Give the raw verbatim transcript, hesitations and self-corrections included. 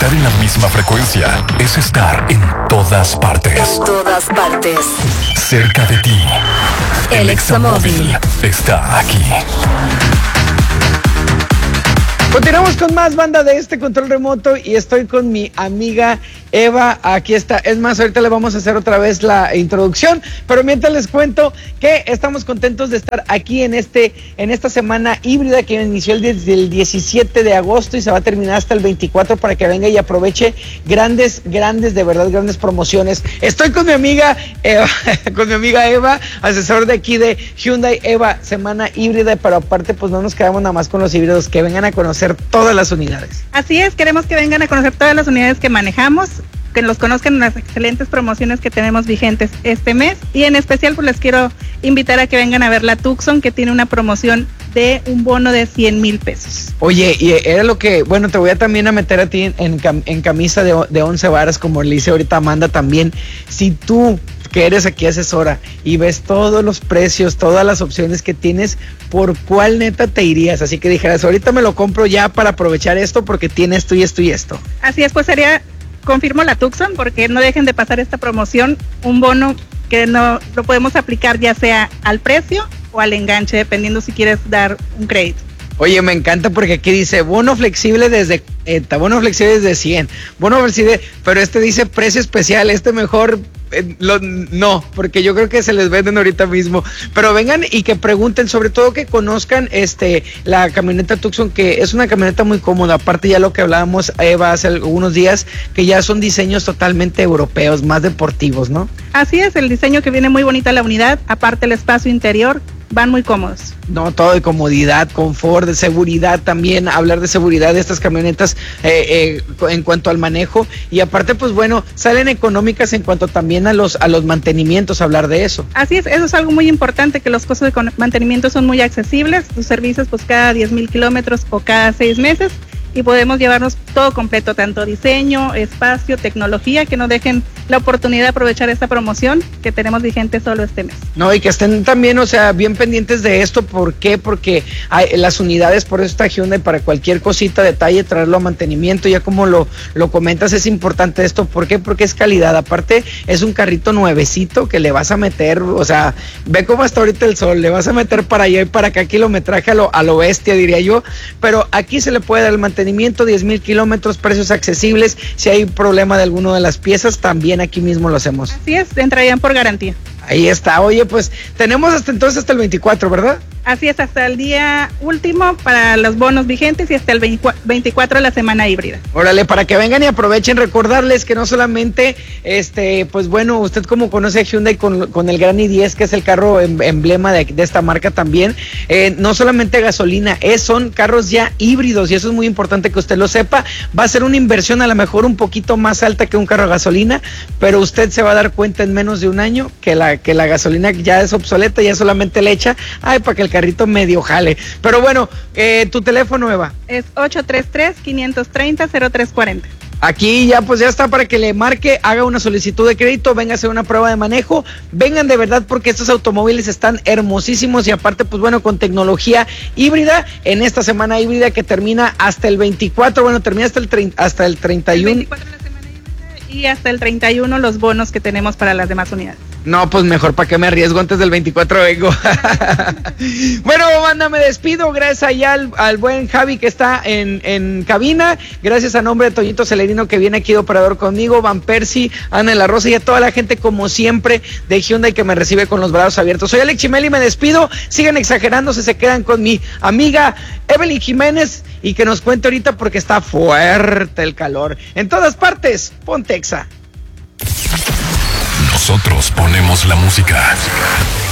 Estar en la misma frecuencia es estar en todas partes. En todas partes. Cerca de ti. El Examóvil está aquí. Continuamos con más banda de este control remoto y estoy con mi amiga Eva. Aquí está. Es más, ahorita le vamos a hacer otra vez la introducción, pero mientras les cuento que estamos contentos de estar aquí en este en esta semana híbrida que inició el, desde el diecisiete de agosto y se va a terminar hasta el veinticuatro para que venga y aproveche grandes, grandes, de verdad, grandes promociones. Estoy con mi amiga Eva, con mi amiga Eva, asesor de aquí de Hyundai. Eva, semana híbrida, pero aparte pues no nos quedamos nada más con los híbridos, que vengan a conocer todas las unidades. Así es, queremos que vengan a conocer todas las unidades que manejamos, que los conozcan en las excelentes promociones que tenemos vigentes este mes, y en especial pues les quiero invitar a que vengan a ver la Tucson, que tiene una promoción de un bono de cien mil pesos. Oye, y era lo que, bueno, te voy a también a meter a ti en, en, en camisa de, de once varas, como le dice ahorita Amanda también. Si tú que eres aquí asesora y ves todos los precios, todas las opciones que tienes, ¿por cuál neta te irías? Así que dijeras, ahorita me lo compro ya para aprovechar esto porque tiene esto y esto y esto. Así es, pues sería, confirmo la Tucson, porque no dejen de pasar esta promoción, un bono que no lo podemos aplicar ya sea al precio o al enganche, dependiendo si quieres dar un crédito. Oye, me encanta porque aquí dice bono flexible desde eh, bono flexible desde cien, bono flexible, pero este dice precio especial, este mejor eh, lo, no, porque yo creo que se les venden ahorita mismo, pero vengan y que pregunten, sobre todo que conozcan este la camioneta Tucson, que es una camioneta muy cómoda, aparte ya lo que hablábamos, Eva, hace algunos días, que ya son diseños totalmente europeos, más deportivos, ¿no? Así es, el diseño que viene muy bonita la unidad, aparte el espacio interior, van muy cómodos. No, todo de comodidad, confort, de seguridad también, hablar de seguridad de estas camionetas eh, eh, en cuanto al manejo, y aparte pues bueno, salen económicas en cuanto también a los a los mantenimientos, hablar de eso. Así es, eso es algo muy importante, que los costos de mantenimiento son muy accesibles, tus servicios pues cada diez mil kilómetros o cada seis meses, y podemos llevarnos todo completo, tanto diseño, espacio, tecnología, que no dejen la oportunidad de aprovechar esta promoción que tenemos vigente solo este mes. No, y que estén también, o sea, bien pendientes de esto. ¿Por qué? Porque hay las unidades, por eso está Hyundai, para cualquier cosita, detalle, traerlo a mantenimiento, ya como lo, lo comentas, es importante esto. ¿Por qué? Porque es calidad, aparte es un carrito nuevecito que le vas a meter, o sea, ve cómo está ahorita el sol, le vas a meter para allá y para acá, kilometraje a lo, a lo bestia, diría yo, pero aquí se le puede dar el mantenimiento, diez mil kilómetros, precios accesibles, si hay problema de alguna de las piezas, también aquí mismo lo hacemos. Así es, entrarían por garantía. Ahí está. Oye, pues tenemos hasta entonces hasta el veinticuatro, ¿verdad? Así es, hasta el día último para los bonos vigentes y hasta el veinticuatro de la semana híbrida. Órale, para que vengan y aprovechen, recordarles que no solamente, este, pues bueno, usted como conoce a Hyundai con, con el Gran i diez, que es el carro em, emblema de, de esta marca también, eh, no solamente gasolina, es, son carros ya híbridos, y eso es muy importante que usted lo sepa. Va a ser una inversión a lo mejor un poquito más alta que un carro a gasolina, pero usted se va a dar cuenta en menos de un año que la, que la gasolina ya es obsoleta, ya solamente le echa, ay, para que el carrito medio jale. Pero bueno, eh, tu teléfono, Eva. Es ocho tres tres, cinco tres cero, cero tres cuatro cero. Aquí ya pues ya está para que le marque, haga una solicitud de crédito, venga a hacer una prueba de manejo, vengan de verdad porque estos automóviles están hermosísimos, y aparte pues bueno, con tecnología híbrida en esta semana híbrida que termina hasta el veinticuatro, bueno, termina hasta el treinta, hasta el treinta y uno. El veinticuatro de la semana híbrida y hasta el treinta y uno los bonos que tenemos para las demás unidades. No, pues mejor para que me arriesgo, antes del veinticuatro vengo. Bueno, banda, me despido. Gracias allá al, al buen Javi que está en, en cabina. Gracias a nombre de Toñito Celerino que viene aquí de operador conmigo, Van Percy, Ana de la Rosa y a toda la gente como siempre de Hyundai que me recibe con los brazos abiertos. Soy Alex Chimeli, me despido. Sigan exagerándose, se quedan con mi amiga Evelyn Jiménez y que nos cuente ahorita porque está fuerte el calor. En todas partes, Pontexa. Nosotros ponemos la música.